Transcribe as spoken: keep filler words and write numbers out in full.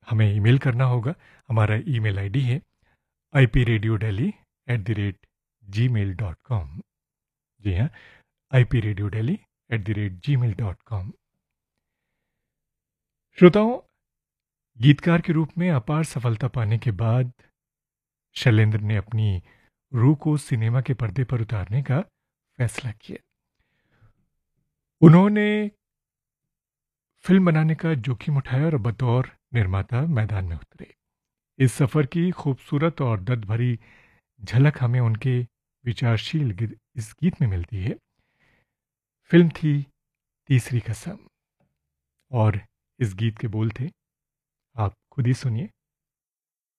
हमें ईमेल करना होगा। हमारा ईमेल आईडी है I P radio daily at the rate ji mail dot com. जी हाँ, I P radio daily at the rate ji mail dot com. श्रोताओं, गीतकार के रूप में अपार सफलता पाने के बाद शैलेंद्र ने अपनी रूह को सिनेमा के पर्दे पर उतारने का फैसला किया। उन्होंने फिल्म बनाने का जोखिम उठाया और बतौर निर्माता मैदान में उतरे। इस सफ़र की खूबसूरत और दर्द भरी झलक हमें उनके विचारशील गी- इस गीत में मिलती है। फिल्म थी तीसरी कसम और इस गीत के बोल थे, आप खुद ही सुनिए।